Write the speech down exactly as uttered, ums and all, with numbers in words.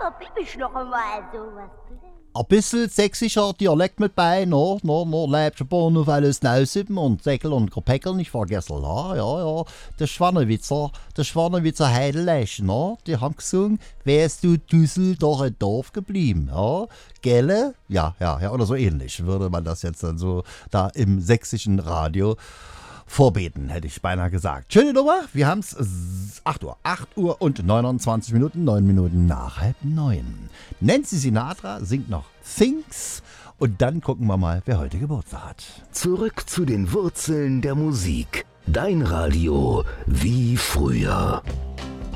verbieb noch einmal sowas. Ein bisschen sächsischer Dialekt mit bei, no, no, no, lebst ein paar auf alles Nausippen und Säckel und Kopeckel nicht vergessen, ja, ja, ja. Der Schwannewitzer, der Schwannewitzer Heidelech, no, die haben gesungen, wärst du Düsseldorfer Dorf geblieben, ja, gelle? Ja, ja, ja, oder so ähnlich würde man das jetzt dann so da im sächsischen Radio vorbeten, hätte ich beinahe gesagt. Schöne Nummer, wir haben es acht Uhr. acht Uhr und neunundzwanzig Minuten, neun Minuten nach halb neun. Nancy Sinatra singt noch Things und dann gucken wir mal, wer heute Geburtstag hat. Zurück zu den Wurzeln der Musik. Dein Radio wie früher.